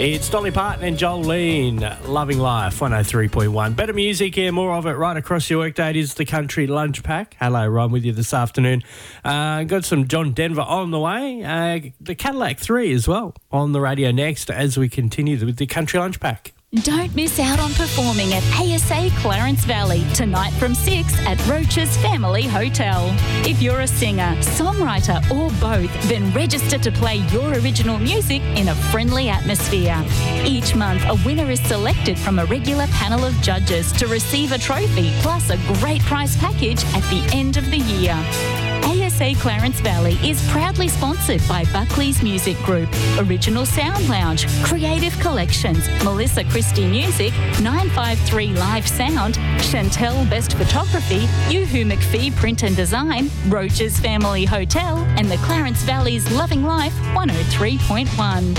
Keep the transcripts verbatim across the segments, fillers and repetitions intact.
It's Dolly Parton and Jolene, Loving Life, one oh three point one. Better music here, more of it right across your workday. It is the Country Lunch Pack. Hello, Ron, with you this afternoon. Uh, got some John Denver on the way. Uh, the Cadillac three as well on the radio next as we continue with the Country Lunch Pack. Don't miss out on performing at A S A Clarence Valley tonight from six at Roach's Family Hotel. If you're a singer, songwriter or both, then register to play your original music in a friendly atmosphere. Each month, a winner is selected from a regular panel of judges to receive a trophy plus a great prize package at the end of the year. A S A Clarence Valley is proudly sponsored by Buckley's Music Group, Original Sound Lounge, Creative Collections, Melissa Christie Music, nine five three Live Sound, Chantel Best Photography, Yoo-Hoo McPhee Print and Design, Roach's Family Hotel, and the Clarence Valley's Loving Life one oh three point one.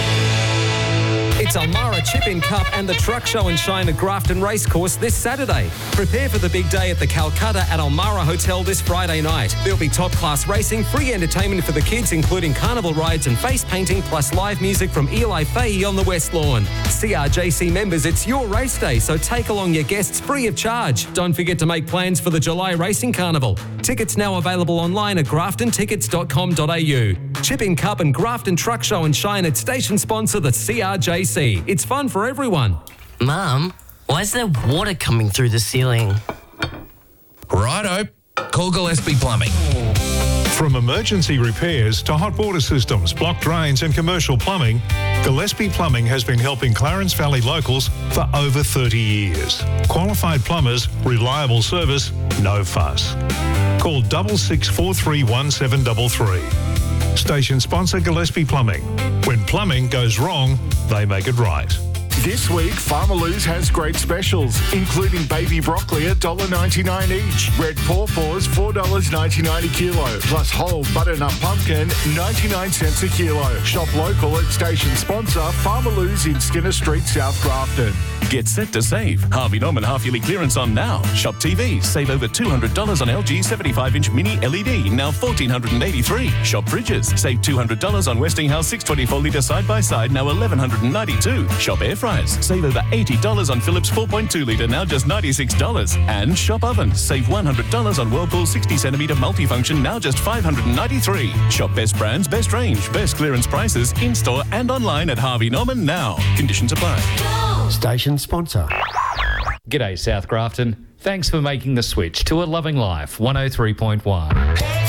It's Almara Chip-In Cup and the Truck Show and Shine at Grafton Racecourse this Saturday. Prepare for the big day at the Calcutta at Almara Hotel this Friday night. There'll be top-class racing, free entertainment for the kids, including carnival rides and face painting, plus live music from Eli Fahey on the West Lawn. C R J C members, it's your race day, so take along your guests free of charge. Don't forget to make plans for the July Racing Carnival. Tickets now available online at grafton tickets dot com dot a u. Chip-In Cup and Grafton Truck Show and Shine at station sponsor the C R J C. It's fun for everyone. Mum, why is there water coming through the ceiling? Righto. Call Gillespie Plumbing. From emergency repairs to hot water systems, blocked drains and commercial plumbing, Gillespie Plumbing has been helping Clarence Valley locals for over thirty years. Qualified plumbers, reliable service, no fuss. Call six six four three one seven three three. Station sponsor Gillespie Plumbing. When plumbing goes wrong, they make it right. This week, Farmer Lou's has great specials, including baby broccoli at one dollar ninety-nine each, red pawpaws four dollars ninety-nine a kilo, plus whole butternut pumpkin ninety-nine cents a kilo. Shop local at station sponsor Farmer Lou's in Skinner Street, South Grafton. Get set to save. Harvey Norman half-yearly clearance on now. Shop T Vs. Save over two hundred dollars on L G seventy-five inch mini L E D, now one thousand four hundred eighty-three dollars. Shop fridges. Save two hundred dollars on Westinghouse six twenty-four litre side-by-side, now one thousand one hundred ninety-two dollars. Shop air fryers. Save over eighty dollars on Philips four point two litre, now just ninety-six dollars. And shop ovens. Save one hundred dollars on Whirlpool sixty centimetre multifunction, now just five hundred ninety-three dollars. Shop best brands, best range, best clearance prices, in-store and online at Harvey Norman now. Conditions apply. Station sponsor. G'day South Grafton. Thanks for making the switch to a Loving Life one oh three point one.